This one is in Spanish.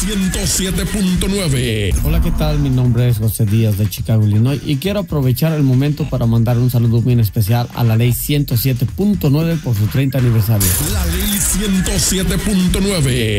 107.9. Hola, ¿qué tal? Mi nombre es José Díaz de Chicago, Illinois, y quiero aprovechar el momento para mandar un saludo muy especial a la ley 107.9 por su 30 aniversario. La ley 107.9.